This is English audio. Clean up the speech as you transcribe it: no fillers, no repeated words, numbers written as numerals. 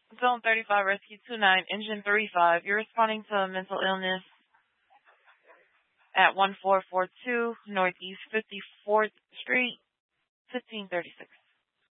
Zone 35 Rescue 29, Engine 35. You're responding to a mental illness at 1442 Northeast 54th Street, 1536.